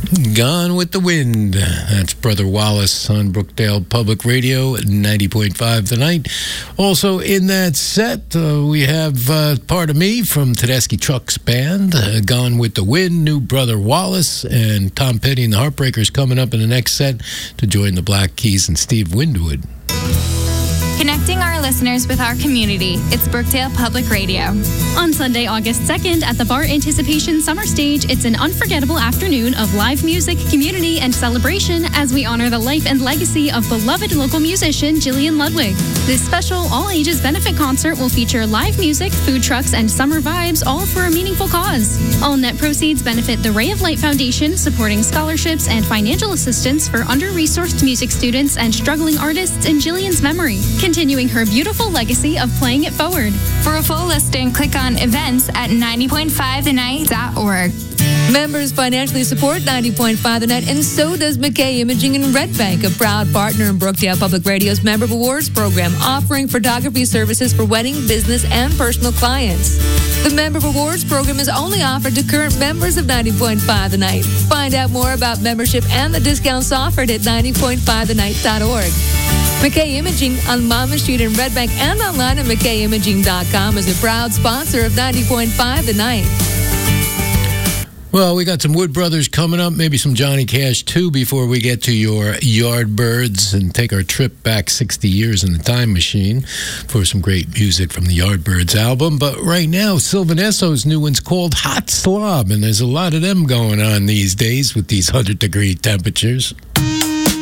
Gone with the Wind. That's Brother Wallace on Brookdale Public Radio, 90.5 tonight. Also in that set, we have Pardon Me from Tedeschi Trucks Band, Gone with the Wind, new Brother Wallace, and Tom Petty and the Heartbreakers coming up in the next set to join the Black Keys and Steve Winwood. Connecting our listeners with our community. It's Brookdale Public Radio. On Sunday, August 2nd, at the Bar Anticipation Summer Stage, it's an unforgettable afternoon of live music, community, and celebration as we honor the life and legacy of beloved local musician Jillian Ludwig. This special all-ages benefit concert will feature live music, food trucks, and summer vibes, all for a meaningful cause. All net proceeds benefit the Ray of Light Foundation, supporting scholarships and financial assistance for under-resourced music students and struggling artists in Jillian's memory, continuing her beautiful legacy of playing it forward. For a full listing, click on events at 90.5thenight.org. Members financially support 90.5 The Night, and so does McKay Imaging in Red Bank, a proud partner in Brookdale Public Radio's Member Awards program, offering photography services for wedding, business, and personal clients. The Member Awards program is only offered to current members of 90.5 The Night. Find out more about membership and the discounts offered at 90.5thenight.org. McKay Imaging on Monmouth Street in Red Bank and online at McKayImaging.com is a proud sponsor of 90.5 The Night. Well, we got some Wood Brothers coming up, maybe some Johnny Cash too, before we get to your Yardbirds and take our trip back 60 years in the time machine for some great music from the Yardbirds album. But right now, Sylvan Esso's new one's called Hot Slob, and there's a lot of them going on these days with these 100-degree temperatures.